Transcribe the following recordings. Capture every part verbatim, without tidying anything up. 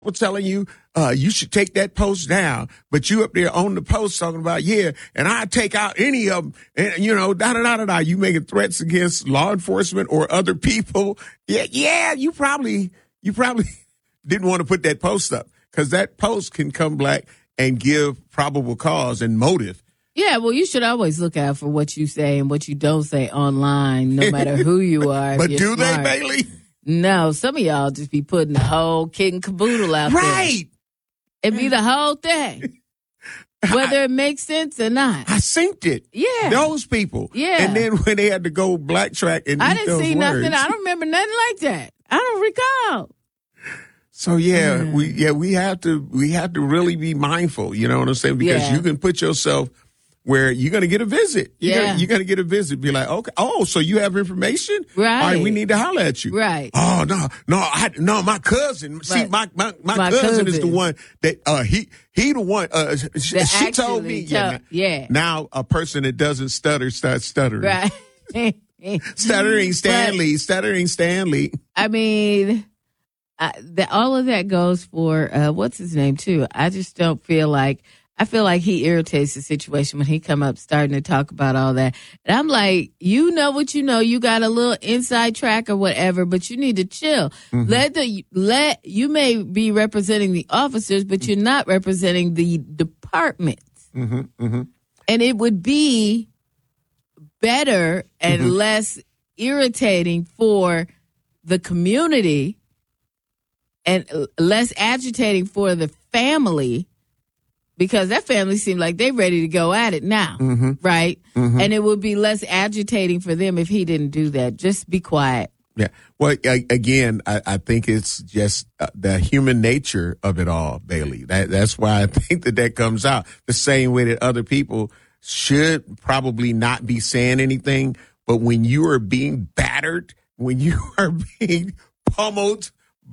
people telling you uh, you should take that post down, but you up there on the post talking about, yeah, and I take out any of them, and, you know, da-da-da-da-da. You making threats against law enforcement or other people. Yeah, yeah, you probably, you probably didn't want to put that post up because that post can come back and give probable cause and motive. Yeah, well, you should always look out for what you say and what you don't say online, no matter who you are. But do smart. they, Bailey? No, some of y'all just be putting the whole kid and caboodle out right. there. Right. It be the whole thing, whether I, it makes sense or not. I synced it. Yeah. Those people. Yeah. And then when they had to go black track and I eat didn't those see words. nothing. I don't remember nothing like that. I don't recall. So yeah, mm. we yeah we have to we have to really be mindful. You know what I'm saying? Because yeah. you can put yourself where you're going to get a visit. You're yeah. Gonna, you're going to get a visit. Be like, okay, oh, so you have information? Right. All right, we need to holler at you. Right. Oh, no, no, I, no, my cousin. Right. See, my, my, my, my cousin, cousin is the one that, uh, he, he the one, uh, she, she told me. Tell, yeah, yeah. Now a person that doesn't stutter starts stuttering. Right. Stuttering Stanley, but, stuttering Stanley. I mean, I, the, all of that goes for, uh, what's his name too? I just don't feel like, I feel like he irritates the situation when he come up starting to talk about all that. And I'm like, you know what you know. You got a little inside track or whatever, but you need to chill. Mm-hmm. Let the let you may be representing the officers, but you're not representing the departments. Mm-hmm. Mm-hmm. And it would be better and mm-hmm. less irritating for the community and less agitating for the family. Because that family seemed like they ready to go at it now, mm-hmm. right? Mm-hmm. And it would be less agitating for them if he didn't do that. Just be quiet. Yeah. Well, I, again, I, I think it's just uh, the human nature of it all, Bailey. That, that's why I think that that comes out the same way that other people should probably not be saying anything. But when you are being battered, when you are being pummeled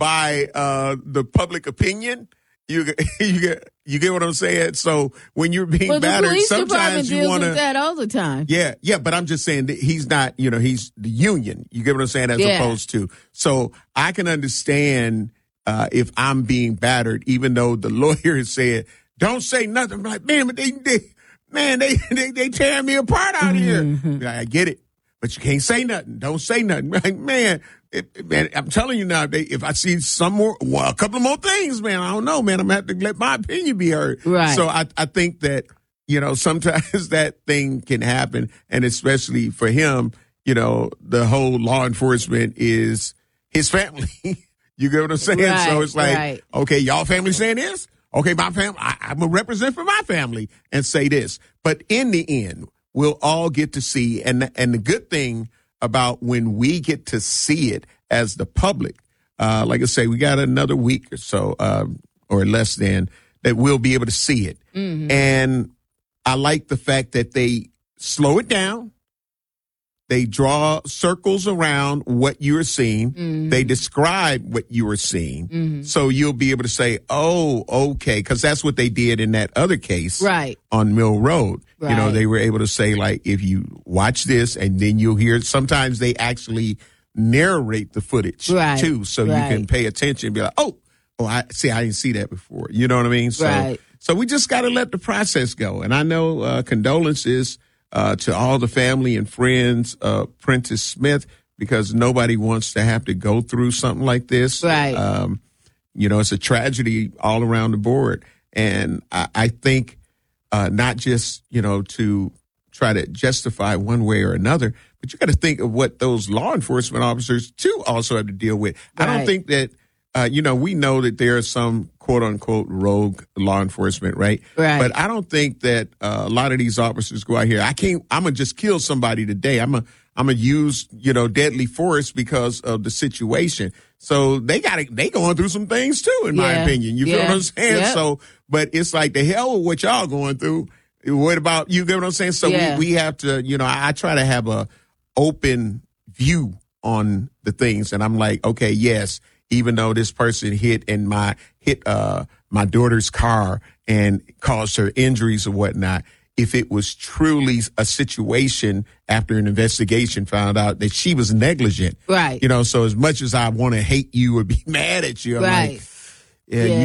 by uh, the public opinion, You you get you get what I'm saying? So when you're being well, battered, the police sometimes you want to that all the time. Yeah, yeah, but I'm just saying that he's not. You know, he's the union. You get what I'm saying? As yeah. opposed to, so I can understand uh, if I'm being battered, even though the lawyer has said don't say nothing. I'm like, man, but they, they man they they they tearing me apart out here. Mm-hmm. I get it, but you can't say nothing. Don't say nothing. Like, man. It, man, I'm telling you now, they, if I see some more, well, a couple more things, man, I don't know, man, I'm going to have to let my opinion be heard. Right. So I, I think that, you know, sometimes that thing can happen. And especially for him, you know, the whole law enforcement is his family. You get what I'm saying? Right, so it's like, right. okay, y'all family saying this? Okay, my family, I, I'm going to represent for my family and say this. But in the end, we'll all get to see. And, and the good thing about when we get to see it as the public, uh, like I say, we got another week or so, uh, or less than, that we'll be able to see it. Mm-hmm. And I like the fact that they slow it down. They draw circles around what you're seeing. Mm-hmm. They describe what you are seeing. Mm-hmm. So you'll be able to say, oh, okay, because that's what they did in that other case right. on Mill Road. Right. You know, they were able to say, like, if you watch this and then you'll hear, sometimes they actually narrate the footage, right. too, so right. you can pay attention and be like, oh, oh, I see, I didn't see that before. You know what I mean? So, right. so we just got to let the process go. And I know uh, condolences Uh, to all the family and friends of Prentice Smith, because nobody wants to have to go through something like this. Right. Um, you know, it's a tragedy all around the board. And I, I think uh, not just, you know, to try to justify one way or another, but you got to think of what those law enforcement officers, too, also have to deal with. Right. I don't think that, uh, you know, we know that there are some quote unquote rogue law enforcement, right? Right. But I don't think that uh, a lot of these officers go out here. I can't, I'm going to just kill somebody today. I'm going to, I'm going to use, you know, deadly force because of the situation. So they got to, they going through some things too, in yeah. my opinion. You feel yeah. what I'm saying? Yep. So, but it's like the hell with what y'all going through. What about, you get what I'm saying? So yeah. we, we have to, you know, I, I try to have a open view on the things. And I'm like, okay, yes, even though this person hit and my hit uh my daughter's car and caused her injuries or whatnot, if it was truly a situation after an investigation found out that she was negligent, right? You know, so as much as I want to hate you or be mad at you, I'm right? like, yeah, yeah. you